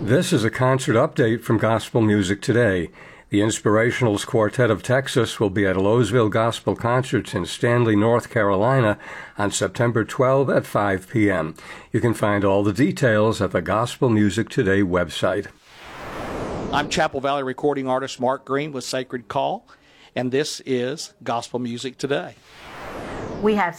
This is a concert update from Gospel Music Today. The Inspirationals Quartet of Texas will be at Lowesville Gospel Concerts in Stanley, North Carolina on September 12 at 5 p.m. You can find all the details at the Gospel Music Today website. I'm Chapel Valley recording artist Mark Green with Sacred Call, and this is Gospel Music Today. We have